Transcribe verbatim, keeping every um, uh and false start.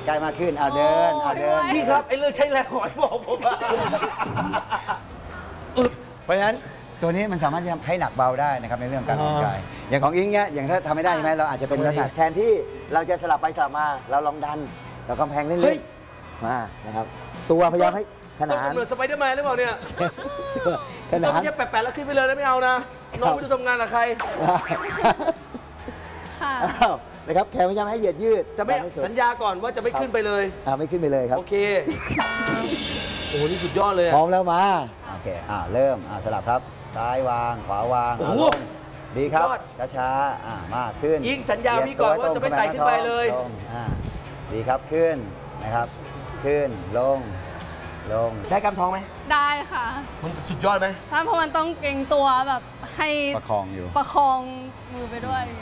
ใกล้มากขึ้นเอาเดินเอาเดินพี่ครับไอ้เรื่องใช้แรงหอยบอกผมอะเพราะฉะนั้นตัวนี้มันสามารถที่จะให้หนักเบาได้นะครับในเรื่องการออกกำลังกายอย่างของอิงเนี่ยอย่างถ้าทำไม่ได้ใช่ไหมเราอาจจะเป็นลักษณะแทนที่เราจะสลับไปสลับมาเราลองดันเรากำแพงเล่นๆมานะครับตัวพยายามให้ขนานเหมือนสไปเดอร์แมนหรือเปล่าเนี่ยขต้นาองนไม่ใช่แปะๆแล้วขึ้นไปเลยนะไม่เอานะ น้องไม่รู้ทำงานกับใครค่ะอ้าวนะครับแขนพยายามให้เหยียดยืดจะไม่ดันให้สุดสัญญาก่อนว่าจะไม่ขึ้นไปเลยอ่าไม่ขึ้นไปเลยครับโอเค โอ้โหนี่สุดยอดเลยอะพร้อมแล้วมาโอเคอ่าเริ่มอ่าสลับครับซ้ายวางขวาวางโอ้โหลงดีครับยอดช้าๆอ่ามากขึ้นอิงสัญญาพี่ก่อนว่าจะไม่ไต่ขึ้นไปเลยลงอ่าดีครับขึ้นนะครับ ขึ้นลงลงได้กำท้องไหมได้ค่ะมันสุดยอดไหมถ้าเพราะมันต้องเกรงตัวแบบให้ประคองอยู่ประคองมือไปด้วย